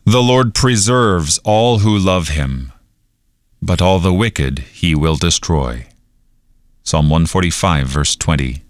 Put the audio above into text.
The Lord preserves all who love him, but all the wicked he will destroy. Psalm 145, verse 20.